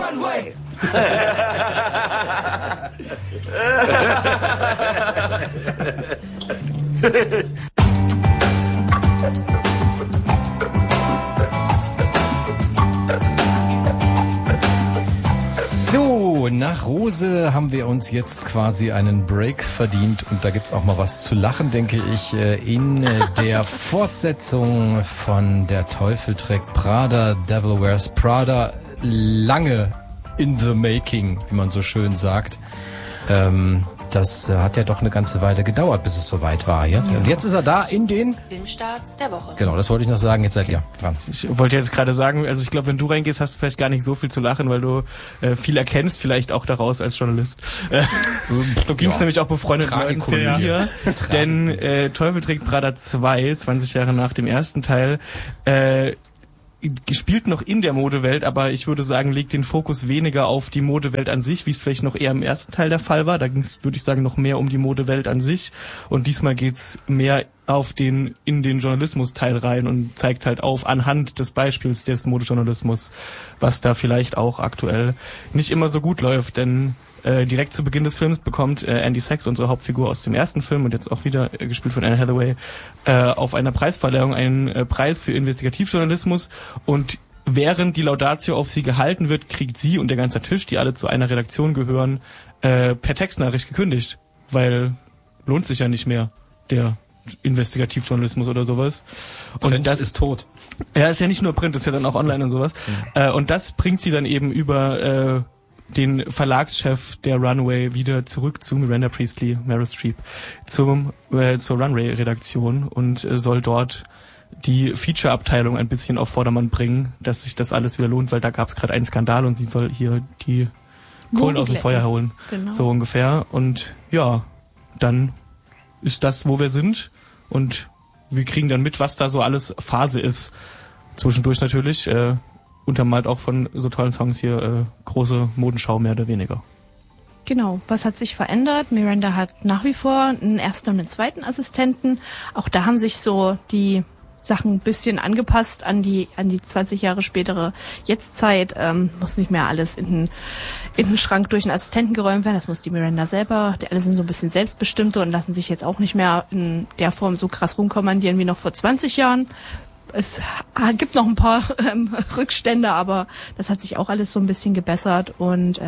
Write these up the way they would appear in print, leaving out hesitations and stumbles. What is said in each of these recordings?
runway. So, nach Rose haben wir uns jetzt quasi einen Break verdient und da gibt's auch mal was zu lachen, denke ich, in der Fortsetzung von Der Teufel trägt Prada, Devil Wears Prada, lange in the making, wie man so schön sagt. Das hat ja doch eine ganze Weile gedauert, bis es soweit war. Jetzt. Und jetzt ist er da in den Filmstarts der Woche. Genau, das wollte ich noch sagen. Jetzt seid ihr dran. Ich wollte jetzt gerade sagen, also ich glaube, wenn du reingehst, hast du vielleicht gar nicht so viel zu lachen, weil du viel erkennst, vielleicht auch daraus als Journalist. So ging es nämlich auch befreundet mit mir. Denn Teufel trägt Prada 2, 20 Jahre nach dem ersten Teil, gespielt noch in der Modewelt, aber ich würde sagen, legt den Fokus weniger auf die Modewelt an sich, wie es vielleicht noch eher im ersten Teil der Fall war. Da ging es, würde ich sagen, noch mehr um die Modewelt an sich. Und diesmal geht's mehr in den Journalismus-Teil rein und zeigt halt auf, anhand des Beispiels des Modejournalismus, was da vielleicht auch aktuell nicht immer so gut läuft, denn direkt zu Beginn des Films bekommt Andy Sachs, unsere Hauptfigur aus dem ersten Film und jetzt auch wieder gespielt von Anne Hathaway, auf einer Preisverleihung einen Preis für Investigativjournalismus, und während die Laudatio auf sie gehalten wird, kriegt sie und der ganze Tisch, die alle zu einer Redaktion gehören, per Textnachricht gekündigt, weil lohnt sich ja nicht mehr, der Investigativjournalismus oder sowas. Und Print das ist tot. Ja, ist ja nicht nur Print, ist ja dann auch online und sowas. Und das bringt sie dann eben über den Verlagschef der Runway wieder zurück zu Miranda Priestley, Meryl Streep, zur Runway-Redaktion und soll dort die Feature-Abteilung ein bisschen auf Vordermann bringen, dass sich das alles wieder lohnt, weil da gab es gerade einen Skandal und sie soll hier die Kohlen aus dem Feuer holen. Genau. So ungefähr. Und ja, dann ist das, wo wir sind, und wir kriegen dann mit, was da so alles Phase ist. Zwischendurch natürlich, untermalt auch von so tollen Songs hier, große Modenschau mehr oder weniger. Genau, was hat sich verändert? Miranda hat nach wie vor einen ersten und einen zweiten Assistenten. Auch da haben sich so die Sachen ein bisschen angepasst an die 20 Jahre spätere Jetztzeit. Muss nicht mehr alles in den Schrank durch einen Assistenten geräumt werden. Das muss die Miranda selber. Die alle sind so ein bisschen selbstbestimmter und lassen sich jetzt auch nicht mehr in der Form so krass rumkommandieren wie noch vor 20 Jahren. Es gibt noch ein paar Rückstände, aber das hat sich auch alles so ein bisschen gebessert. Und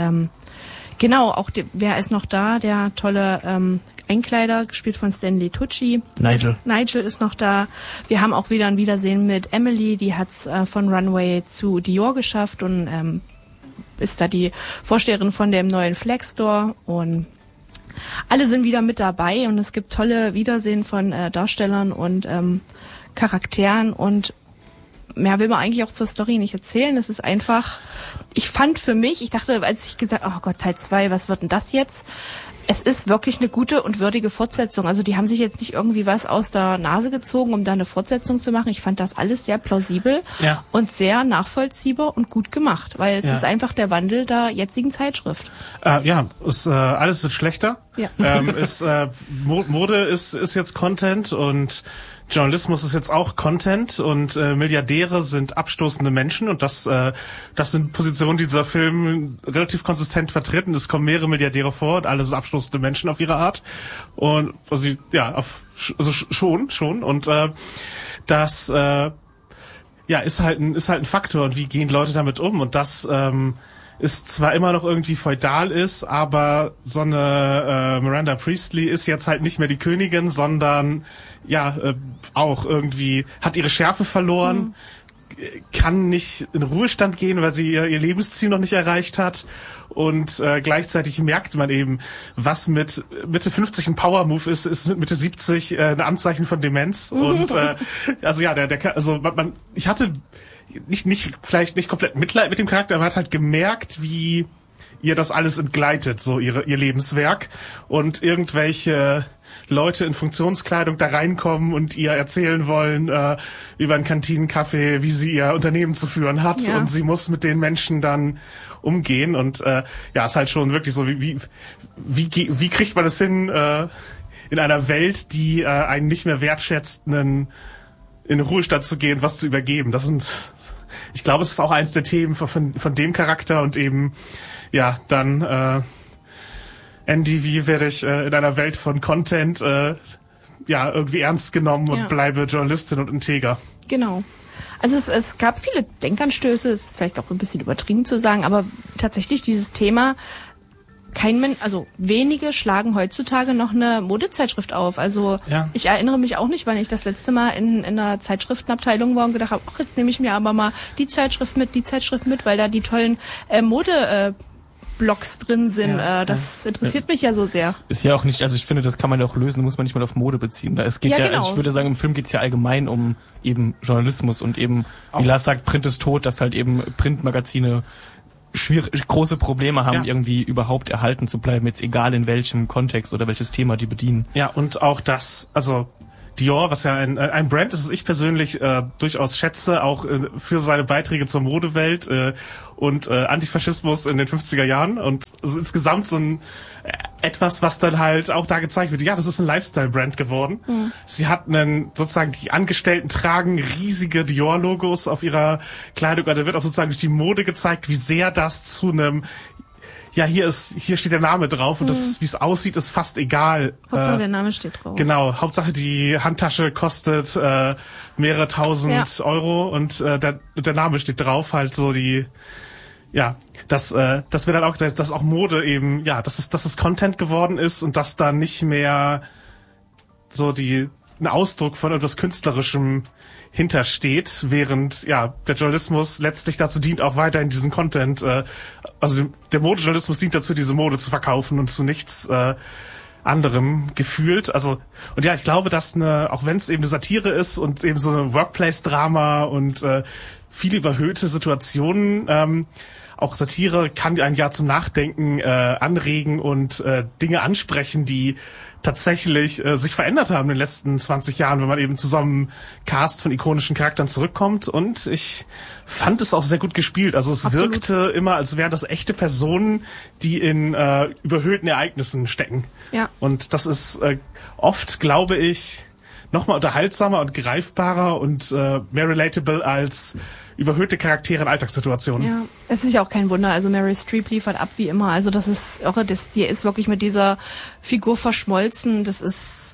genau, auch wer ist noch da? Der tolle Einkleider, gespielt von Stanley Tucci. Nigel ist noch da. Wir haben auch wieder ein Wiedersehen mit Emily, die hat's von Runway zu Dior geschafft und ist da die Vorsteherin von dem neuen Flag Store. Und alle sind wieder mit dabei und es gibt tolle Wiedersehen von Darstellern und Charakteren, und mehr will man eigentlich auch zur Story nicht erzählen. Es ist einfach, ich dachte, als ich gesagt, oh Gott, Teil 2, was wird denn das jetzt? Es ist wirklich eine gute und würdige Fortsetzung. Also die haben sich jetzt nicht irgendwie was aus der Nase gezogen, um da eine Fortsetzung zu machen. Ich fand das alles sehr plausibel und sehr nachvollziehbar und gut gemacht, weil es ist einfach der Wandel der jetzigen Zeitschrift. Alles wird schlechter. Ja. Mode ist jetzt Content und Journalismus ist jetzt auch Content und Milliardäre sind abstoßende Menschen, und das sind Positionen, die dieser Film relativ konsistent vertreten. Es kommen mehrere Milliardäre vor und alles abstoßende Menschen auf ihre Art, und schon und das ist halt ein Faktor, und wie gehen Leute damit um, und das ist zwar immer noch irgendwie feudal ist, aber so eine Miranda Priestley ist jetzt halt nicht mehr die Königin, sondern auch irgendwie hat ihre Schärfe verloren, kann nicht in Ruhestand gehen, weil sie ihr Lebensziel noch nicht erreicht hat, und gleichzeitig merkt man eben, was mit Mitte 50 ein Power-Move ist mit Mitte 70 ein Anzeichen von Demenz. Und ich hatte vielleicht nicht komplett Mitleid mit dem Charakter, aber man hat halt gemerkt, wie ihr das alles entgleitet, so ihr Lebenswerk, und irgendwelche Leute in Funktionskleidung da reinkommen und ihr erzählen wollen über einen Kantinenkaffee, wie sie ihr Unternehmen zu führen hat, und sie muss mit den Menschen dann umgehen, und ist halt schon wirklich so, wie kriegt man es hin, in einer Welt, die einen nicht mehr wertschätzt, in den Ruhestand zu gehen, was zu übergeben. Das sind ich glaube, es ist auch eins der Themen von dem Charakter und eben, ja, dann, Andy, wie werde ich in einer Welt von Content, irgendwie ernst genommen und bleibe Journalistin und integer. Genau. Also es gab viele Denkanstöße, es ist vielleicht auch ein bisschen übertrieben zu sagen, aber tatsächlich dieses Thema, wenige schlagen heutzutage noch eine Modezeitschrift auf. Also ich erinnere mich auch nicht, wann ich das letzte Mal in einer Zeitschriftenabteilung war und gedacht habe, ach, jetzt nehme ich mir aber mal die Zeitschrift mit, weil da die tollen Blogs drin sind. Das interessiert mich ja so sehr. Ist ja auch nicht, also ich finde, das kann man ja auch lösen, muss man nicht mal auf Mode beziehen. Es geht genau. Also ich würde sagen, im Film geht es ja allgemein um eben Journalismus und eben, wie Lars sagt, Print ist tot, dass halt eben Printmagazine große Probleme haben, irgendwie überhaupt erhalten zu bleiben, jetzt egal in welchem Kontext oder welches Thema die bedienen. Ja, und auch Dior, was ja ein Brand ist, das ich persönlich durchaus schätze, auch für seine Beiträge zur Modewelt und Antifaschismus in den 50er Jahren und also insgesamt so ein etwas, was dann halt auch da gezeigt wird. Ja, das ist ein Lifestyle-Brand geworden. Mhm. Sie hat sozusagen die Angestellten tragen riesige Dior-Logos auf ihrer Kleidung. Also da wird auch sozusagen durch die Mode gezeigt, wie sehr das zu einem hier steht der Name drauf und das, wie es aussieht, ist fast egal. Hauptsache der Name steht drauf. Genau, Hauptsache die Handtasche kostet mehrere tausend Euro und der Name steht drauf, halt so das wird dann auch gesagt, dass auch Mode eben, dass es Content geworden ist und dass da nicht mehr so ein Ausdruck von etwas Künstlerischem hintersteht, während der Journalismus letztlich dazu dient, auch weiterhin diesen Content, der Modejournalismus dient dazu, diese Mode zu verkaufen und zu nichts anderem gefühlt. Also, und ich glaube, dass auch wenn es eben eine Satire ist und eben so ein Workplace-Drama und viele überhöhte Situationen, auch Satire kann einen ja zum Nachdenken anregen und Dinge ansprechen, die tatsächlich sich verändert haben in den letzten 20 Jahren, wenn man eben zu so einem Cast von ikonischen Charakteren zurückkommt. Und ich fand es auch sehr gut gespielt. Also es wirkte immer, als wären das echte Personen, die in überhöhten Ereignissen stecken. Ja. Und das ist oft, glaube ich, nochmal unterhaltsamer und greifbarer und mehr relatable als überhöhte Charaktere in Alltagssituationen. Ja, es ist ja auch kein Wunder. Also Meryl Streep liefert ab wie immer. Also die ist wirklich mit dieser Figur verschmolzen. Das ist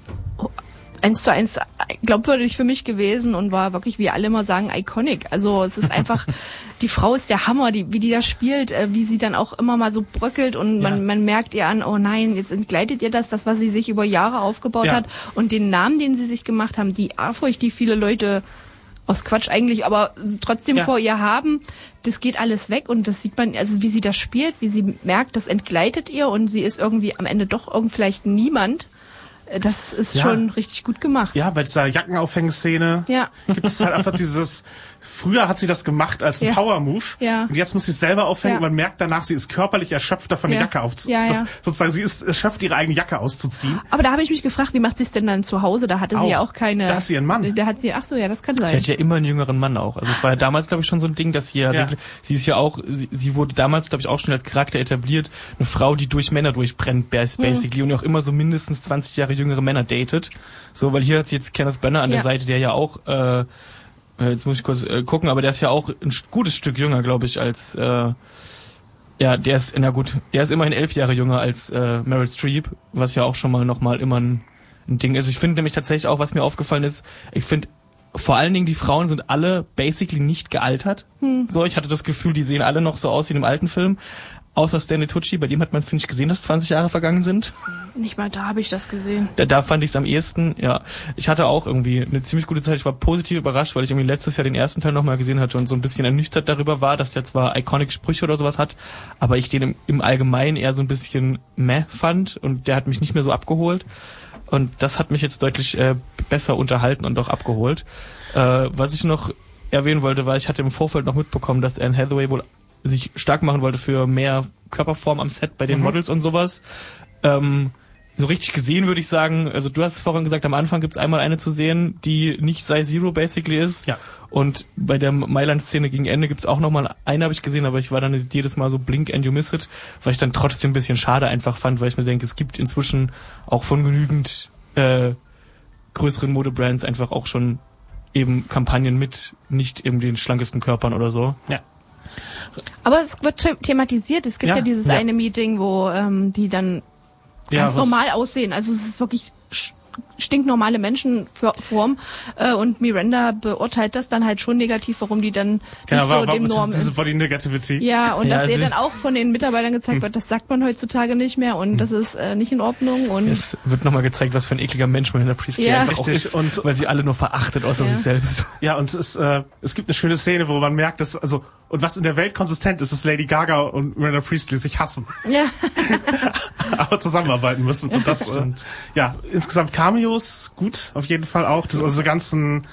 1:1 glaubwürdig für mich gewesen und war wirklich, wie alle immer sagen, iconic. Also es ist einfach, die Frau ist der Hammer, wie die da spielt, wie sie dann auch immer mal so bröckelt und man merkt ihr an, oh nein, jetzt entgleitet ihr das, was sie sich über Jahre aufgebaut hat und den Namen, den sie sich gemacht haben, die Ehrfurcht, die viele Leute aus Quatsch eigentlich, aber trotzdem vor ihr haben, das geht alles weg und das sieht man, also wie sie das spielt, wie sie merkt, das entgleitet ihr und sie ist irgendwie am Ende doch vielleicht niemand. Das ist schon richtig gut gemacht. Ja, bei dieser Jackenaufhängszene gibt es halt einfach früher hat sie das gemacht als ein Power-Move und jetzt muss sie es selber aufhängen und man merkt danach, sie ist körperlich erschöpft davon, die Jacke sozusagen, sie ist erschöpft, ihre eigene Jacke auszuziehen. Aber da habe ich mich gefragt, wie macht sie es denn dann zu Hause? Da hatte sie ja auch keine... Da hat sie einen Mann. Da hat sie, ach so, ja, das kann sein. Sie hat ja immer einen jüngeren Mann auch. Also es war ja damals, glaube ich, schon so ein Ding, dass sie sie ist ja auch, sie wurde damals, glaube ich, auch schon als Charakter etabliert, eine Frau, die durch Männer durchbrennt, basically, und auch immer so mindestens 20 Jahre jüngere Männer datet. So, weil hier hat sie jetzt Kenneth Branagh an der Seite, der ja auch, jetzt muss ich kurz gucken, aber der ist ja auch ein gutes Stück jünger, glaube ich, als, der ist immerhin 11 Jahre jünger als Meryl Streep, was ja auch schon mal nochmal immer ein Ding ist. Ich finde nämlich tatsächlich auch, was mir aufgefallen ist, ich finde, vor allen Dingen die Frauen sind alle basically nicht gealtert. So, ich hatte das Gefühl, die sehen alle noch so aus wie in einem alten Film. Außer Stanley Tucci, bei dem hat man, finde ich, gesehen, dass 20 Jahre vergangen sind. Nicht mal da habe ich das gesehen. Da fand ich es am ehesten, Ich hatte auch irgendwie eine ziemlich gute Zeit. Ich war positiv überrascht, weil ich irgendwie letztes Jahr den ersten Teil nochmal gesehen hatte und so ein bisschen ernüchtert darüber war, dass der zwar iconic Sprüche oder sowas hat, aber ich den im Allgemeinen eher so ein bisschen meh fand und der hat mich nicht mehr so abgeholt. Und das hat mich jetzt deutlich besser unterhalten und auch abgeholt. Was ich noch erwähnen wollte, war, ich hatte im Vorfeld noch mitbekommen, dass Anne Hathaway wohl sich stark machen wollte für mehr Körperform am Set bei den Models und sowas. So richtig gesehen würde ich sagen, also du hast vorhin gesagt, am Anfang gibt's einmal eine zu sehen, die nicht Size Zero basically ist. Ja. Und bei der Mailand-Szene gegen Ende gibt's auch nochmal eine, habe ich gesehen, aber ich war dann jedes Mal so blink and you miss it, weil ich dann trotzdem ein bisschen schade einfach fand, weil ich mir denke, es gibt inzwischen auch von genügend größeren Modebrands einfach auch schon eben Kampagnen mit nicht eben den schlankesten Körpern oder so. Ja. Aber es wird thematisiert. Es gibt ja dieses Ja. eine Meeting, wo die dann ganz normal aussehen. Also es ist wirklich stinknormale Menschenform und Miranda beurteilt das dann halt schon negativ, warum die dann nicht so dem Norm diese ist. Body Negativity. Ja, und Ja, dass ihr sie- dann auch von den Mitarbeitern gezeigt wird, das sagt man heutzutage nicht mehr und das ist nicht in Ordnung. Und Es wird nochmal gezeigt, was für ein ekliger Mensch Miranda Priestley Ja. einfach auch Richtig, ist, und- weil sie alle nur verachtet außer Ja. sich selbst. Ja, und es gibt eine schöne Szene, wo man merkt, dass, also, und was in der Welt konsistent ist, dass Lady Gaga und Miranda Priestley sich hassen, ja, aber zusammenarbeiten müssen. Und das, insgesamt Cameos, gut, auf jeden Fall auch. Das, also ganzen,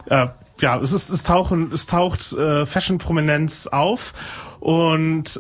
es taucht Fashion-Prominenz auf und,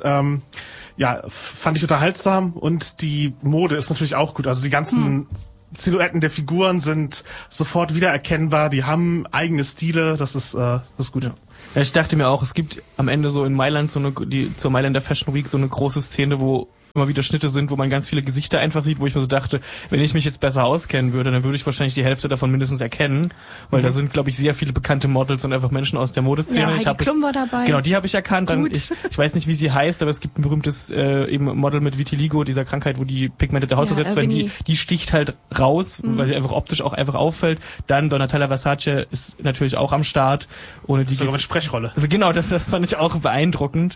fand ich unterhaltsam und die Mode ist natürlich auch gut. Also die ganzen Silhouetten der Figuren sind sofort wiedererkennbar, die haben eigene Stile, das ist gut. Ja, ich dachte mir auch, es gibt am Ende so in Mailand zur Mailänder Fashion Week so eine große Szene, wo immer wieder Schnitte sind, wo man ganz viele Gesichter einfach sieht, wo ich mir so dachte, wenn ich mich jetzt besser auskennen würde, dann würde ich wahrscheinlich die Hälfte davon mindestens erkennen, weil da sind, glaube ich, sehr viele bekannte Models und einfach Menschen aus der Modeszene. ja, Ich Heidi Klum war dabei. Genau, die habe ich erkannt. Dann Gut. ich weiß nicht, wie sie heißt, aber es gibt ein berühmtes eben Model mit Vitiligo, dieser Krankheit, wo die pigmentierte Haut Ja, versetzt werden. Vinny. Die sticht halt raus, weil sie einfach optisch auch einfach auffällt. Dann Donatella Versace ist natürlich auch am Start. Ohne die Sogar mit geht's- Sprechrolle. also genau, das fand ich auch beeindruckend,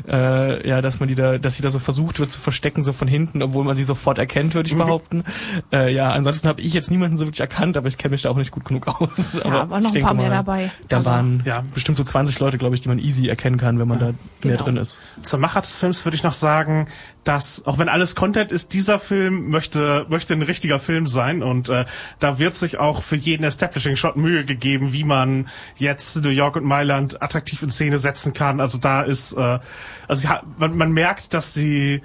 dass sie da so versucht wird zu verstecken, so von hinten, obwohl man sie sofort erkennt, würde ich behaupten. Ansonsten habe ich jetzt niemanden so wirklich erkannt, aber ich kenne mich da auch nicht gut genug aus. Ja, waren noch ein paar mehr dabei. Da Also- waren Ja. bestimmt so 20 Leute, glaube ich, die man easy erkennen kann, wenn man da mehr Genau. drin ist. Zur Macher des Films würde ich noch sagen, dass, auch wenn alles Content ist, dieser Film möchte ein richtiger Film sein und da wird sich auch für jeden Establishing-Shot Mühe gegeben, wie man jetzt New York und Mailand attraktiv in Szene setzen kann. Also da ist, man merkt, dass sie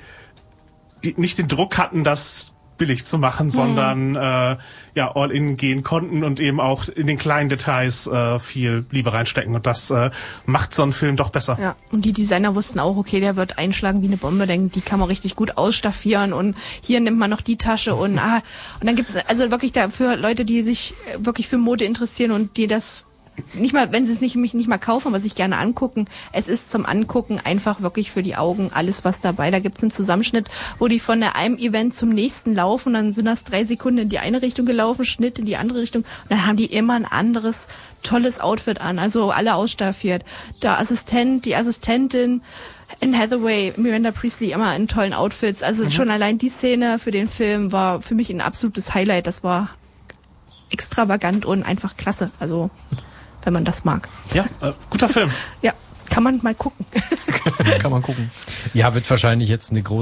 nicht den Druck hatten, das billig zu machen, sondern all in gehen konnten und eben auch in den kleinen Details viel Liebe reinstecken und das macht so einen Film doch besser. Ja, und die Designer wussten auch, okay, der wird einschlagen wie eine Bombe, denn die kann man richtig gut ausstaffieren und hier nimmt man noch die Tasche und dann gibt's also wirklich dafür Leute, die sich wirklich für Mode interessieren und die das nicht mal, wenn sie es nicht mal kaufen, aber sich gerne angucken. Es ist zum Angucken einfach wirklich für die Augen alles was dabei. Da gibt's einen Zusammenschnitt, wo die von einem Event zum nächsten laufen, dann sind das 3 Sekunden in die eine Richtung gelaufen, Schnitt in die andere Richtung und dann haben die immer ein anderes tolles Outfit an, also alle ausstaffiert. Die Assistentin, Anne Hathaway, Miranda Priestley immer in tollen Outfits. Also schon allein die Szene für den Film war für mich ein absolutes Highlight. Das war extravagant und einfach klasse. Also wenn man das mag. Ja, guter Film. Ja, kann man mal gucken. Kann man gucken. Ja, wird wahrscheinlich jetzt das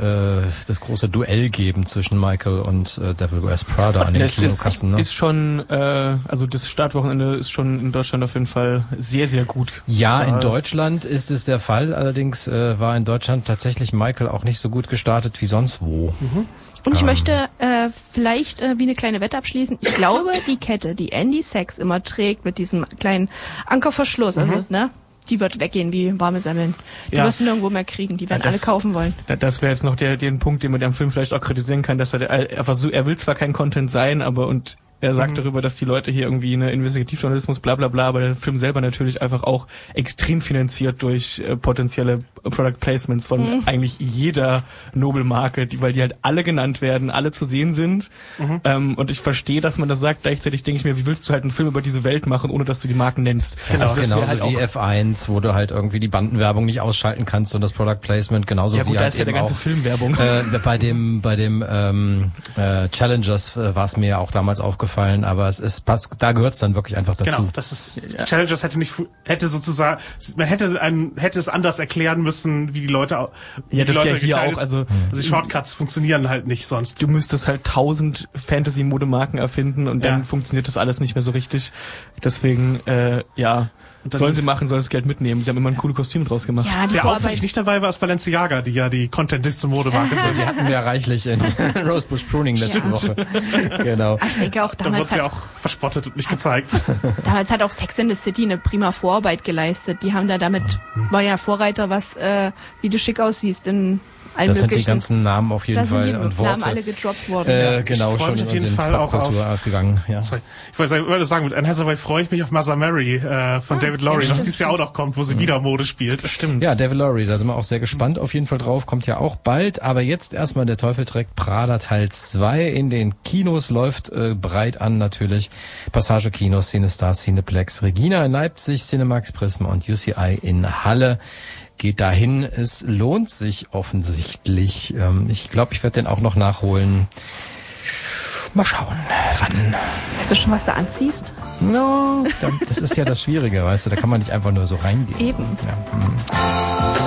große Duell geben zwischen Michael und Devil Wears Prada an den Kinokassen. Ne? Ist schon, also das Startwochenende ist schon in Deutschland auf jeden Fall sehr, sehr gut. Ja, in Deutschland ist es der Fall. Allerdings war in Deutschland tatsächlich Michael auch nicht so gut gestartet wie sonst wo. Und ich möchte vielleicht wie eine kleine Wette abschließen. Ich glaube, die Kette, die Andy Sachs immer trägt mit diesem kleinen Ankerverschluss, also die wird weggehen wie warme Semmeln. Die Ja. wirst du nirgendwo mehr kriegen. Die werden Ja, alle das- kaufen wollen. Das wäre jetzt noch den Punkt, den man am Film vielleicht auch kritisieren kann, dass er will zwar kein Content sein, aber und er sagt darüber, dass die Leute hier irgendwie eine Investigativjournalismus bla bla bla, aber der Film selber natürlich einfach auch extrem finanziert durch potenzielle Product Placements von eigentlich jeder Nobelmarke, weil die halt alle genannt werden, alle zu sehen sind. Und ich verstehe, dass man das sagt, gleichzeitig denke ich mir, wie willst du halt einen Film über diese Welt machen, ohne dass du die Marken nennst? Das ist wäre genauso halt wie F1, wo du halt irgendwie die Bandenwerbung nicht ausschalten kannst und das Product Placement genauso ja gut, wie da halt ist ja der eben ganze auch Filmwerbung. bei dem Challengers war es mir ja auch damals aufgefallen, aber da gehört's dann wirklich einfach dazu. Genau, das ist Challengers hätte es anders erklären müssen, wie die Leute Ja, das ist ja hier gekleidet- auch, also die Shortcuts funktionieren halt nicht sonst. du müsstest halt 1000 Fantasy-Modemarken erfinden und dann Ja. funktioniert das alles nicht mehr so richtig. Deswegen, Und dann- sollen sie machen, sollen das Geld mitnehmen. Sie haben immer ein cooles Kostüm draus gemacht. Ja, die Wer Vorarbeit. auffällig nicht dabei war, ist Balenciaga, die ja die Content-Liste Modemarke sind. Die hatten wir ja reichlich in Rosebush Pruning letzte Woche. Genau. Ich denke auch, Da wurde damals sie hat, auch verspottet und nicht gezeigt. damals hat auch Sex in the City eine prima Vorarbeit geleistet. Die haben da damit, war ja Vorreiter, wie du schick aussiehst in allen Das sind die möglichen. ganzen Namen auf jeden Da sind Fall die und Namen Worte. alle gedroppt worden. Genau, Ich freu schon mich in auf jeden den Fall auch Popkultur auf- abgegangen. Ja. Sorry. Ich wollte sagen, mit Anne Hathaway freue ich mich auf Mother Mary von David Lowry, ja, was stimmt. dieses Jahr auch noch kommt, wo sie wieder Mode spielt. Stimmt. Ja, David Lowry, da sind wir auch sehr gespannt auf jeden Fall drauf, kommt ja auch bald, aber jetzt erstmal der Teufel trägt Prada Teil 2 in den Kinos, läuft breit an natürlich, Passage Kinos, CineStar, Cineplex, Regina in Leipzig, Cinemax, Prisma und UCI in Halle. Geht dahin, es lohnt sich offensichtlich. Ich glaube, ich werde den auch noch nachholen. Mal schauen, wann. Weißt du schon, was du anziehst? No, das ist ja das Schwierige, weißt du, da kann man nicht einfach nur so reingehen. Eben. Ja.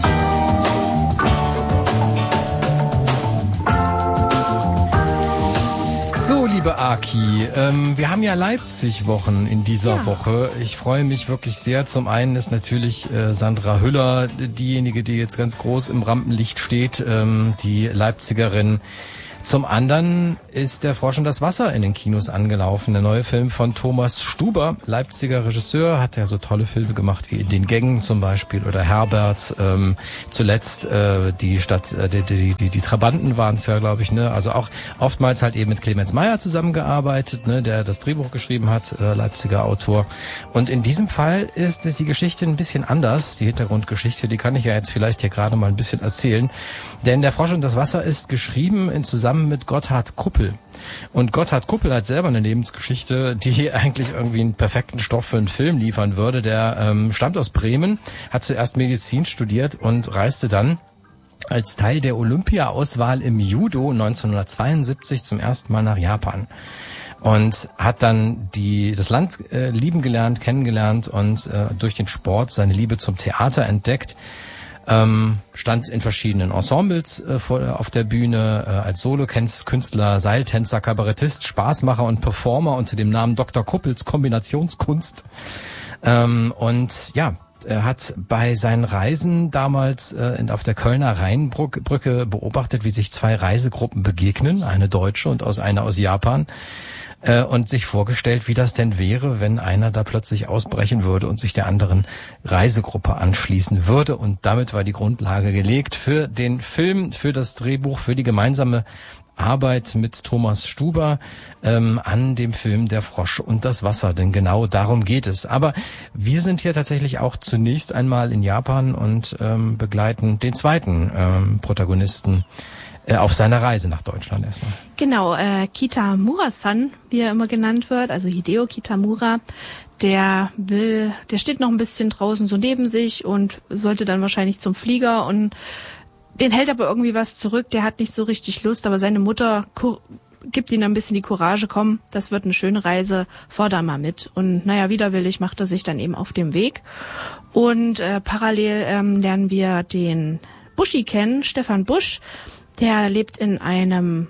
So, liebe Aki, wir haben ja Leipzig-Wochen in dieser Woche. Ich freue mich wirklich sehr. Zum einen ist natürlich Sandra Hüller diejenige, die jetzt ganz groß im Rampenlicht steht, die Leipzigerin. Zum anderen ist Der Frosch und das Wasser in den Kinos angelaufen. Der neue Film von Thomas Stuber, Leipziger Regisseur, hat ja so tolle Filme gemacht wie In den Gängen zum Beispiel oder Herbert. Zuletzt die Stadt, die Trabanten waren es ja, glaube ich, ne? Also auch oftmals halt eben mit Clemens Meyer zusammengearbeitet, ne? Der das Drehbuch geschrieben hat, Leipziger Autor. Und in diesem Fall ist die Geschichte ein bisschen anders. Die Hintergrundgeschichte, die kann ich ja jetzt vielleicht hier gerade mal ein bisschen erzählen. Denn Der Frosch und das Wasser ist geschrieben zusammen mit Gotthard Kuppel. Und Gotthard Kuppel hat selber eine Lebensgeschichte, die eigentlich irgendwie einen perfekten Stoff für einen Film liefern würde. Der stammt aus Bremen, hat zuerst Medizin studiert und reiste dann als Teil der Olympia-Auswahl im Judo 1972 zum ersten Mal nach Japan. Und hat dann das Land lieben gelernt, kennengelernt und durch den Sport seine Liebe zum Theater entdeckt. Stand in verschiedenen Ensembles auf der Bühne, als Solokünstler, Seiltänzer, Kabarettist, Spaßmacher und Performer unter dem Namen Dr. Kuppels Kombinationskunst. Und ja, er hat bei seinen Reisen damals auf der Kölner Rheinbrücke beobachtet, wie sich zwei Reisegruppen begegnen, eine deutsche und eine aus Japan. Und sich vorgestellt, wie das denn wäre, wenn einer da plötzlich ausbrechen würde und sich der anderen Reisegruppe anschließen würde. Und damit war die Grundlage gelegt für den Film, für das Drehbuch, für die gemeinsame Arbeit mit Thomas Stuber an dem Film Der Frosch und das Wasser, denn genau darum geht es. Aber wir sind hier tatsächlich auch zunächst einmal in Japan und begleiten den zweiten Protagonisten auf seiner Reise nach Deutschland erstmal. Genau, Kitamura-san, wie er immer genannt wird, also Hideo Kitamura, der steht noch ein bisschen draußen so neben sich und sollte dann wahrscheinlich zum Flieger und den hält aber irgendwie was zurück, der hat nicht so richtig Lust, aber seine Mutter gibt ihm ein bisschen die Courage, komm, das wird eine schöne Reise, fahr da mal mit. Und naja, widerwillig macht er sich dann eben auf den Weg. Und parallel lernen wir den Buschi kennen, Stefan Busch. Der lebt in einer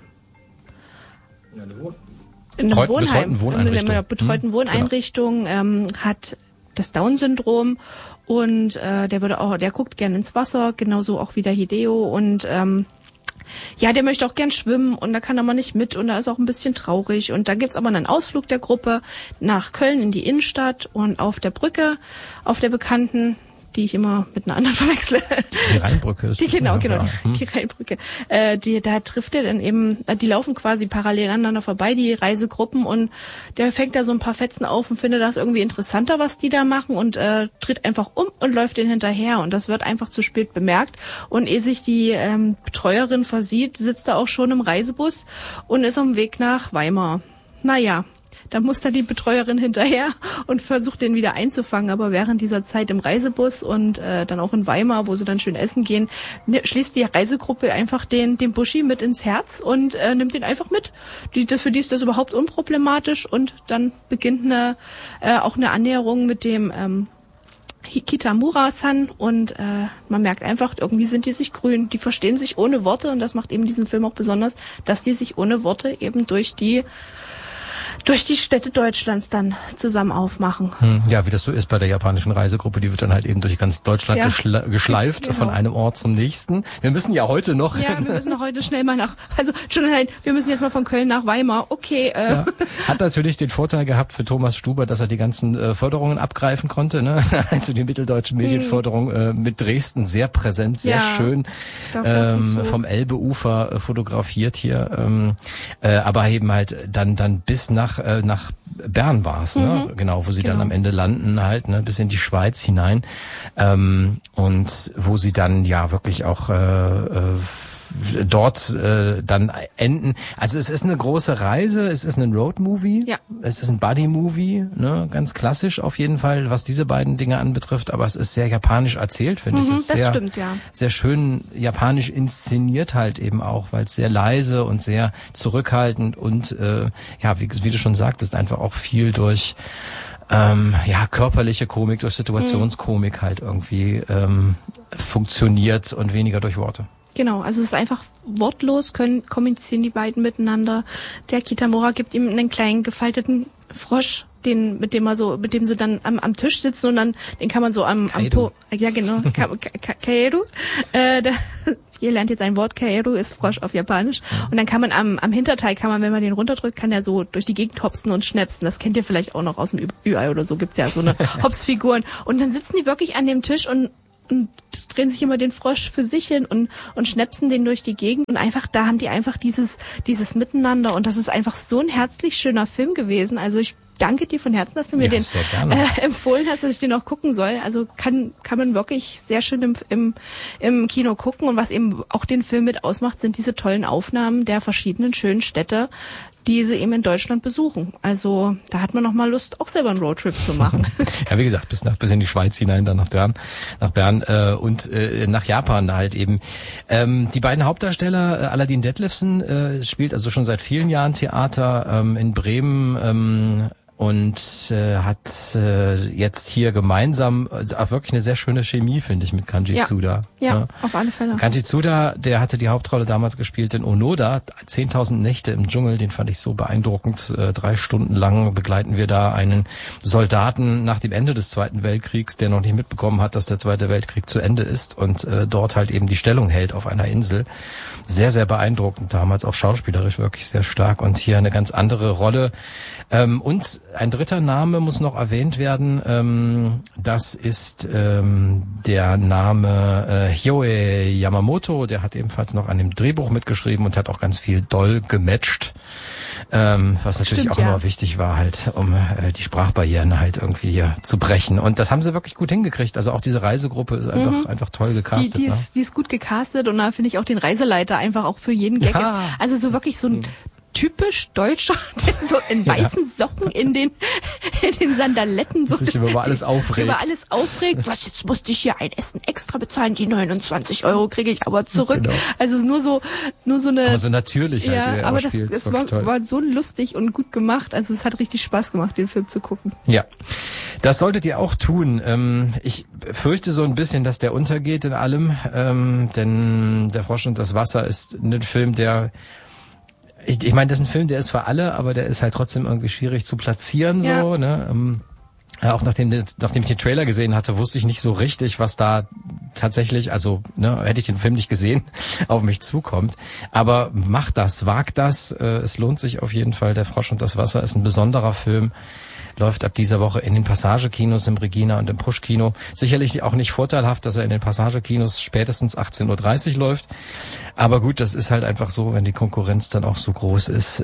betreuten Wohneinrichtung, hat das Down-Syndrom und der guckt gern ins Wasser, genauso auch wie der Hideo und der möchte auch gern schwimmen und da kann er mal nicht mit und da ist auch ein bisschen traurig und da gibt's aber einen Ausflug der Gruppe nach Köln in die Innenstadt und auf der Brücke, auf der bekannten, die ich immer mit einer anderen verwechsle. Die Rheinbrücke ist die Rheinbrücke. Da trifft er dann eben, die laufen quasi parallel aneinander vorbei, die Reisegruppen, und der fängt da so ein paar Fetzen auf und findet das irgendwie interessanter, was die da machen, und tritt einfach um und läuft denen hinterher, und das wird einfach zu spät bemerkt, und ehe sich die Betreuerin versieht, sitzt er auch schon im Reisebus und ist auf dem Weg nach Weimar. Naja. Da muss dann die Betreuerin hinterher und versucht, den wieder einzufangen. Aber während dieser Zeit im Reisebus und dann auch in Weimar, wo sie dann schön essen gehen, schließt die Reisegruppe einfach den Buschi mit ins Herz und nimmt den einfach mit. Für die ist das überhaupt unproblematisch. Und dann beginnt auch eine Annäherung mit dem Kitamura-san, und man merkt einfach, irgendwie sind die sich grün. Die verstehen sich ohne Worte, und das macht eben diesen Film auch besonders, dass die sich ohne Worte eben durch die durch die Städte Deutschlands dann zusammen aufmachen. Ja, wie das so ist bei der japanischen Reisegruppe, die wird dann halt eben durch ganz Deutschland geschleift, genau, von einem Ort zum nächsten. Wir müssen ja heute noch... Ja, wir müssen noch heute schnell mal wir müssen jetzt mal von Köln nach Weimar, okay. Ja. Hat natürlich den Vorteil gehabt für Thomas Stuber, dass er die ganzen Förderungen abgreifen konnte, ne? Also die mitteldeutschen Medienförderung mit Dresden sehr präsent, sehr schön vom Elbeufer fotografiert hier, aber eben halt dann bis nach Bern war's, ne? Genau, wo sie dann am Ende landen halt, ne? Bis in die Schweiz hinein, und wo sie dann ja wirklich auch dort dann enden. Also es ist eine große Reise, es ist ein Roadmovie, es ist ein Buddy-Movie, ne? Ganz klassisch auf jeden Fall, was diese beiden Dinge anbetrifft, aber es ist sehr japanisch erzählt, finde ich. Es ist sehr schön japanisch inszeniert halt eben auch, weil es sehr leise und sehr zurückhaltend und wie du schon sagtest, einfach auch viel durch körperliche Komik, durch Situationskomik halt irgendwie funktioniert und weniger durch Worte. Genau, also es ist einfach wortlos, kommunizieren die beiden miteinander. Der Kitamura gibt ihm einen kleinen gefalteten Frosch, mit dem sie dann am Tisch sitzen und dann, den kann man so am Po, ja genau, Kaeru. Ihr lernt jetzt ein Wort, Kaeru ist Frosch auf Japanisch. Und dann kann man am Hinterteil, wenn man den runterdrückt, kann der so durch die Gegend hopsen und schnäpsen. Das kennt ihr vielleicht auch noch aus dem Ü-Ei oder so, gibt's ja so eine Hopsfiguren. Und dann sitzen die wirklich an dem Tisch und drehen sich immer den Frosch für sich hin und schnäpsen den durch die Gegend und da haben die einfach dieses Miteinander und das ist einfach so ein herzlich schöner Film gewesen. Also ich danke dir von Herzen, dass du mir den empfohlen hast, dass ich den auch gucken soll. Also kann man wirklich sehr schön im Kino gucken und was eben auch den Film mit ausmacht, sind diese tollen Aufnahmen der verschiedenen schönen Städte, die sie eben in Deutschland besuchen. Also da hat man noch mal Lust, auch selber einen Roadtrip zu machen. Ja, wie gesagt, bis in die Schweiz hinein, dann nach Bern und nach Japan halt eben. Die beiden Hauptdarsteller, Aladdin Detlefsen, spielt also schon seit vielen Jahren Theater in Bremen, und hat jetzt hier gemeinsam auch wirklich eine sehr schöne Chemie, finde ich, mit Kanji Tsuda. Ja, auf alle Fälle. Kanji Tsuda, der hatte die Hauptrolle damals gespielt in Onoda, 10.000 Nächte im Dschungel, den fand ich so beeindruckend. 3 Stunden lang begleiten wir da einen Soldaten nach dem Ende des Zweiten Weltkriegs, der noch nicht mitbekommen hat, dass der Zweite Weltkrieg zu Ende ist und dort halt eben die Stellung hält auf einer Insel. Sehr, sehr beeindruckend, damals auch schauspielerisch wirklich sehr stark und hier eine ganz andere Rolle. Und ein dritter Name muss noch erwähnt werden. Das ist der Name Hyoe Yamamoto. Der hat ebenfalls noch an dem Drehbuch mitgeschrieben und hat auch ganz viel doll gematcht. Was natürlich auch immer wichtig war, halt, um die Sprachbarrieren halt irgendwie hier zu brechen. Und das haben sie wirklich gut hingekriegt. Also auch diese Reisegruppe ist einfach toll gecastet. Die ist gut gecastet und da finde ich auch den Reiseleiter einfach auch für jeden Gag ist. Also so wirklich so ein typisch Deutscher, der so in weißen Socken in den Sandaletten so sich über alles aufregt. Was, jetzt musste ich hier ein Essen extra bezahlen, die 29 € kriege ich aber zurück. Genau. Also es ist nur so eine... Aber so natürlich halt. Ja, aber das war so lustig und gut gemacht. Also es hat richtig Spaß gemacht, den Film zu gucken. Ja, das solltet ihr auch tun. Ich fürchte so ein bisschen, dass der untergeht in allem, denn Der Frosch und das Wasser ist ein Film, der... Ich meine, das ist ein Film, der ist für alle, aber der ist halt trotzdem irgendwie schwierig zu platzieren, so, ne? Auch nachdem ich den Trailer gesehen hatte, wusste ich nicht so richtig, was da tatsächlich, also hätte ich den Film nicht gesehen, auf mich zukommt. Aber macht das, wagt das. Es lohnt sich auf jeden Fall. Der Frosch und das Wasser ist ein besonderer Film. Läuft ab dieser Woche in den Passagekinos im Regina und im Push-Kino. Sicherlich auch nicht vorteilhaft, dass er in den Passagekinos spätestens 18.30 Uhr läuft. Aber gut, das ist halt einfach so, wenn die Konkurrenz dann auch so groß ist.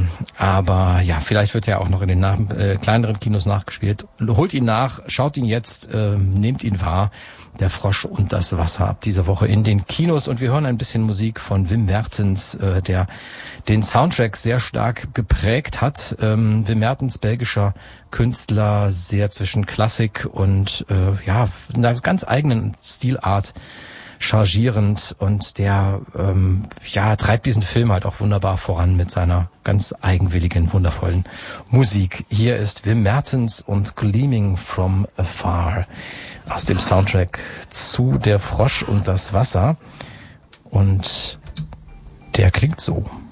Aber ja, vielleicht wird er auch noch in den kleineren Kinos nachgespielt. Holt ihn nach, schaut ihn jetzt, nehmt ihn wahr. Der Frosch und das Wasser ab dieser Woche in den Kinos. Und wir hören ein bisschen Musik von Wim Mertens, der den Soundtrack sehr stark geprägt hat. Wim Mertens, belgischer Künstler, sehr zwischen Klassik und einer ganz eigenen Stilart chargierend, und der treibt diesen Film halt auch wunderbar voran mit seiner ganz eigenwilligen, wundervollen Musik. Hier ist Wim Mertens und Gleaming from Afar aus dem Soundtrack zu Der Frosch und das Wasser, und der klingt so.